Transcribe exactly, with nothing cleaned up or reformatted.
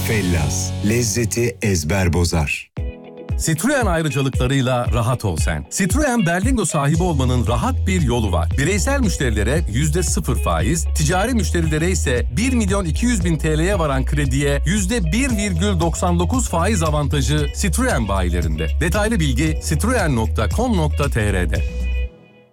Fellas, lezzeti ezber bozar. Citroen ayrıcalıklarıyla rahat ol sen. Citroen Berlingo sahibi olmanın rahat bir yolu var. Bireysel müşterilere yüzde sıfır faiz, ticari müşterilere ise bir milyon iki yüz bin T L'ye varan krediye yüzde bir virgül doksan dokuz faiz avantajı Citroen bayilerinde. Detaylı bilgi citroen nokta com nokta t r'de.